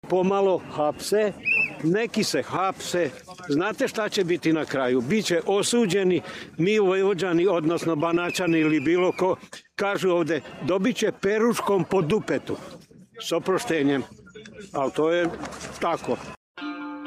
pomalo hapse, neki se hapse. Znate šta će biti na kraju? Biće osuđeni, mi Vojvođani, odnosno Banaćani ili bilo ko, kažu ovde, dobit će peruškom po dupetu. S oproštenjem. Ali to je tako.